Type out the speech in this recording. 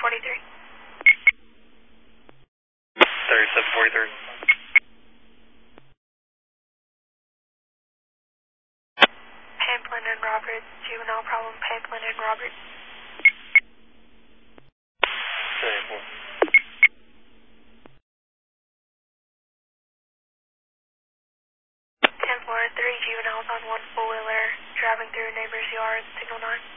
3743. 3743. Pamplin and Roberts, juvenile problem, Pamplin and Roberts. 74. 10-4, 3 juveniles on one four-wheeler driving through a neighbor's yard, signal 9.